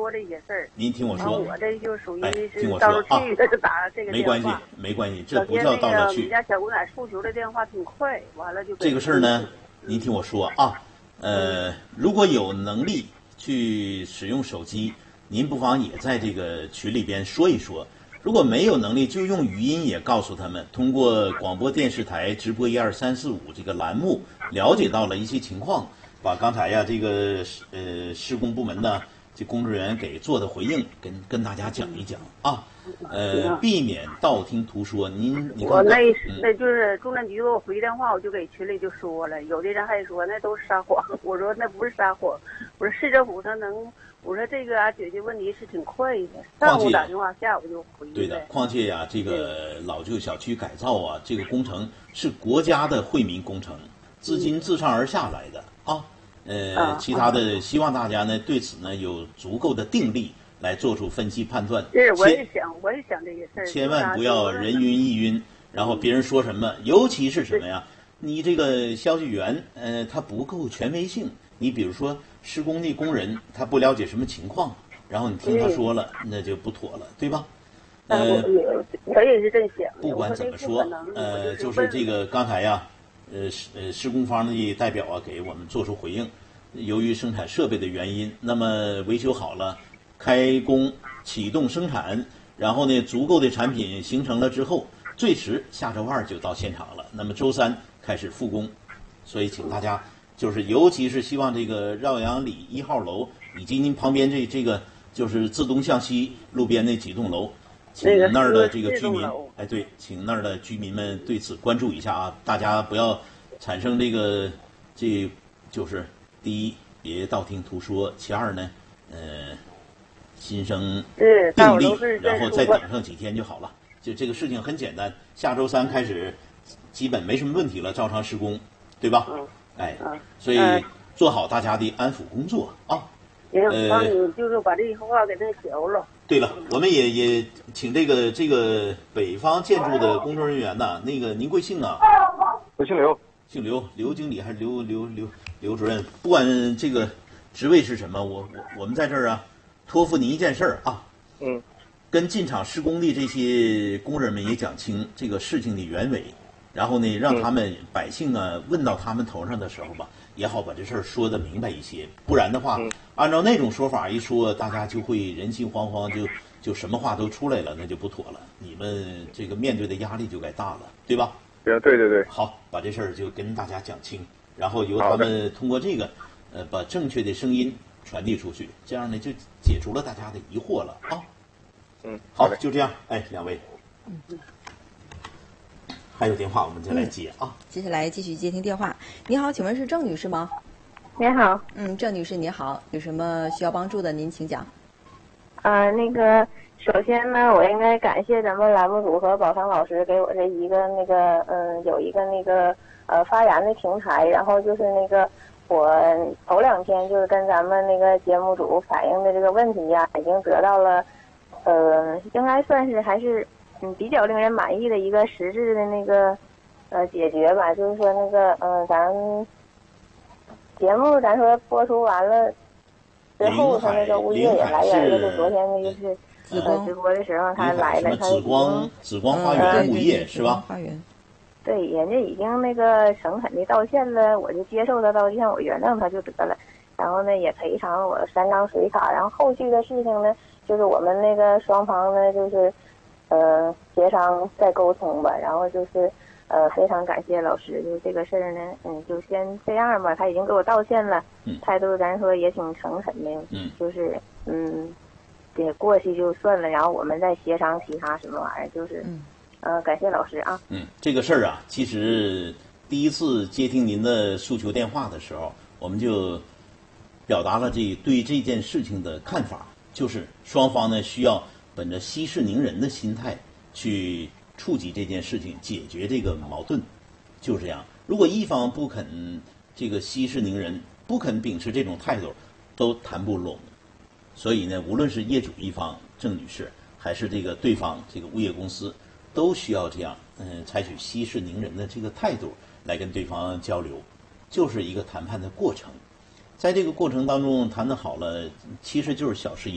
说这些事儿。 您听我说， 我这就属于是到了去的就打这个电话。没关系，这不叫到了去。 我们家小姑娘诉求的电话挺快，完了就这个事儿呢，您听我说啊，如果有能力去使用手机，您不妨也在这个群里边说一说。如果没有能力，就用语音也告诉他们，通过广播电视台直播12345这个栏目了解到了一些情况，把刚才呀这个施工部门的这工作人员给做的回应跟大家讲一讲啊，避免道听途说。你看， 我那就是中山局给我回电话，我就给群里就说了，有的人还说那都是撒谎，我说那不是撒谎，我说市政府它能。我说这个解决问题是挺快的，上午打电话，下午就回。 对的，况且呀，这个老旧小区改造啊，这个工程是国家的惠民工程，资金自上而下来的啊。其他的希望大家呢对此呢有足够的定力来做出分析判断。 是，我也想这些事儿。 千万不要人云亦云，然后别人说什么，尤其是什么呀？你这个消息源，它不够权威性。你比如说施工的工人，他不了解什么情况，然后你听他说了，那就不妥了，对吧？ 我也是这么想。 不管怎么说，就是这个刚才呀，施工方的代表啊，给我们做出回应。由于生产设备的原因，那么维修好了，开工启动生产，然后呢，足够的产品形成了之后，最迟下周2就到现场了。那么周3开始复工，所以请大家。就是尤其是希望这个绕阳里1号楼以及您旁边这个就是自东向西路边那几栋楼，请那儿的这个居民，对，请那儿的居民们对此关注一下啊！大家不要产生这就是第一别道听途说，其二呢，心生定力，然后再等上几天就好了。就这个事情很简单，下周3开始，基本没什么问题了，照常施工，对吧？所以做好大家的安抚工作啊。 帮你就是把这话给他调了。 对了，我们也请这个北方建筑的工作人员呐，那个您贵姓啊？ 我姓刘。 姓刘，刘经理还是刘主任？不管这个职位是什么，我们在这儿啊，托付您一件事儿啊。跟进场施工的这些工人们也讲清这个事情的原委。然后呢，让他们百姓啊问到他们头上的时候吧，也好把这事儿说得明白一些。不然的话，按照那种说法一说，大家就会人心惶惶，就什么话都出来了，那就不妥了。你们这个面对的压力就该大了，对吧？ 对。 好，把这事儿就跟大家讲清，然后由他们通过这个，把正确的声音传递出去，这样呢就解除了大家的疑惑了啊。好，就这样。2位。还有电话，我们再来接啊。 接下来继续接听电话。你好，请问是郑女士吗？ 你好。 郑女士你好，有什么需要帮助的您请讲。 那个首先呢，我应该感谢咱们栏目组和宝昌老师给我这一个有一个发言的平台，然后就是我头2天就是跟咱们节目组反映的这个问题呀，已经得到了应该算是还是比较令人满意的一个实质的解决吧。就是说咱节目咱说播出完了之后，他物业也来人了，就昨天就是直播的时候他来了，他紫光花园物业是吧？ 花园。 对，人家已经诚恳的道歉了，我就接受他道歉，我原谅他就得了。然后呢也赔偿我3张水卡，然后后续的事情呢，就是我们双方呢就是协商再沟通吧。然后就是非常感谢老师，就是这个事儿呢，就先这样吧。他已经给我道歉了，态度咱说也挺诚恳的，就是得过去就算了，然后我们再协商其他什么玩意儿，就是感谢老师啊。 这个事儿啊，其实第一次接听您的诉求电话的时候，我们就表达了对这件事情的看法，就是双方呢需要本着息事宁人的心态去触及这件事情，解决这个矛盾，就这样。如果一方不肯这个息事宁人，不肯秉持这种态度，都谈不拢。所以呢，无论是业主一方郑女士，还是这个对方这个物业公司，都需要这样采取息事宁人的这个态度来跟对方交流，就是一个谈判的过程。在这个过程当中谈得好了，其实就是小事一